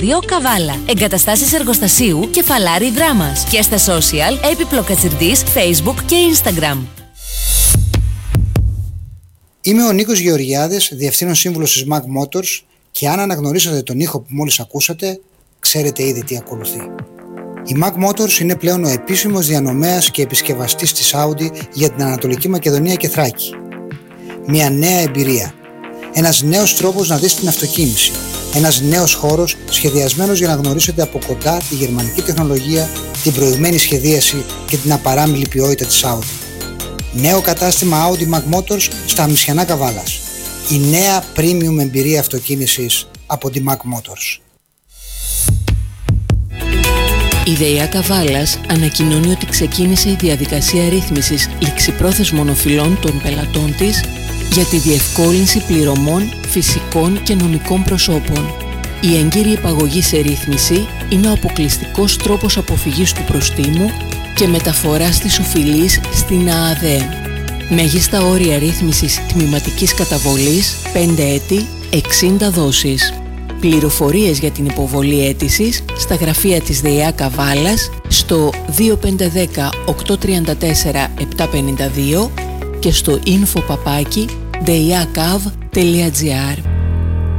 2 Καβάλα. Εγκαταστάσεις εργοστασίου Κεφαλάρι Δράμας. Και στα social Έπιπλο Κατσιρντής, Facebook και Instagram. Είμαι ο Νίκος Γεωργιάδης, Διευθύνων Σύμβουλος της Mag Motors, και αν αναγνωρίσατε τον ήχο που μόλις ακούσατε, ξέρετε ήδη τι ακολουθεί. Η Mag Motors είναι πλέον ο επίσημος διανομέας και επισκευαστής της Audi για την Ανατολική Μακεδονία και Θράκη. Μια νέα εμπειρία. Ένας νέος τρόπος να δεις την αυτοκίνηση. Ένας νέος χώρος σχεδιασμένος για να γνωρίσετε από κοντά τη γερμανική τεχνολογία, την προηγμένη σχεδίαση και την απαράμιλη ποιότητα της Audi. Νέο κατάστημα Audi Mag Motors στα Αμισιανά Καβάλας. Η νέα premium εμπειρία αυτοκίνησης από τη Mag Motors. Η ΔΕΙΑ Καβάλας ανακοινώνει ότι ξεκίνησε η διαδικασία ρύθμισης ληξιπρόθεσμων οφειλών των πελατών της για τη διευκόλυνση πληρωμών φυσικών και νομικών προσώπων. Η έγκυρη υπαγωγή σε ρύθμιση είναι ο αποκλειστικός τρόπος αποφυγής του προστίμου και μεταφοράς της οφειλής στην ΑΑΔΕ. Μέγιστα όρια ρύθμισης τμηματικής καταβολής 5 έτη, 60 δόσεις. Πληροφορίες για την υποβολή αίτησης στα γραφεία της ΔΕΙΑ Καβάλας στο 2510 834 752 και στο info@deiakav.gr.